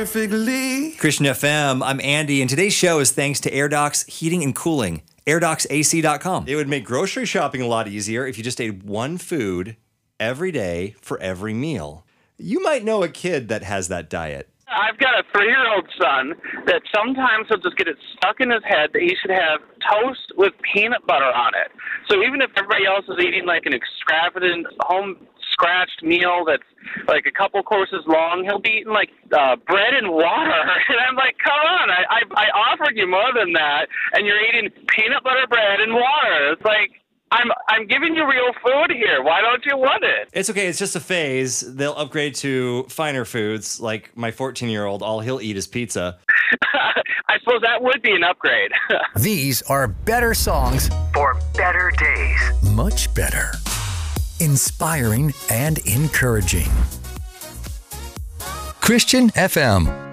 perfectly. Christian FM, I'm Andy, and today's show is thanks to AirDocs Heating and Cooling. AirDocsAC.com. It would make grocery shopping a lot easier if you just ate one food every day for every meal. You might know a kid that has that diet. I've got a 3-year-old son that sometimes he'll just get it stuck in his head that he should have toast with peanut butter on it. So even if everybody else is eating like an extravagant home-scratched meal that's like a couple courses long, he'll be eating like bread and water. And I'm like, come on, I offered you more than that, and you're eating peanut butter bread and water. It's like, I'm giving you real food here. Why don't you want it? It's okay. It's just a phase. They'll upgrade to finer foods. Like my 14-year-old, all he'll eat is pizza. I suppose that would be an upgrade. These are better songs for better days. Much better. Inspiring and encouraging. Christian FM.